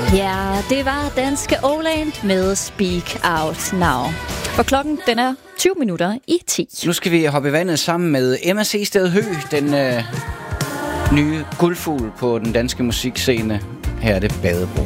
Ja, det var danske Åland med Speak Out Now. For klokken, den er 20 minutter i 10. Nu skal vi hoppe i vandet sammen med Emma C. Sted Høgh, den nye guldfugl på den danske musikscene. Her er det Badebro.